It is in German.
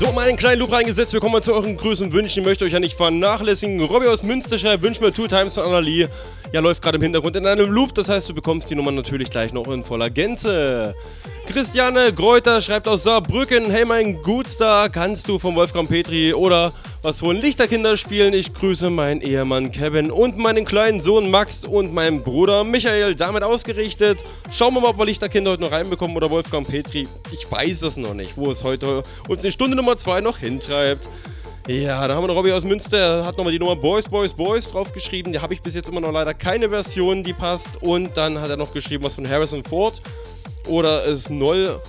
So, mal einen kleinen Loop reingesetzt. Wir kommen mal zu euren Grüßen und Wünschen. Ich möchte euch ja nicht vernachlässigen. Robby aus Münster schreibt, wünsch mir Two Times von Annalie. Ja, läuft gerade im Hintergrund in einem Loop. Das heißt, du bekommst die Nummer natürlich gleich noch in voller Gänze. Christiane Greuter schreibt aus Saarbrücken, hey mein Gutstar, kannst du von Wolfgang Petri oder was von Lichterkinder spielen? Ich grüße meinen Ehemann Kevin und meinen kleinen Sohn Max und meinen Bruder Michael. Damit ausgerichtet. Schauen wir mal, ob wir Lichterkinder heute noch reinbekommen oder Wolfgang Petri. Ich weiß es noch nicht, wo es heute uns in Stunde Nummer 2 noch hintreibt. Ja, da haben wir noch Robby aus Münster, der hat nochmal die Nummer Boys, Boys, Boys draufgeschrieben. Da habe ich bis jetzt immer noch leider keine Version, die passt. Und dann hat er noch geschrieben was von Harrison Ford. Oder es Noll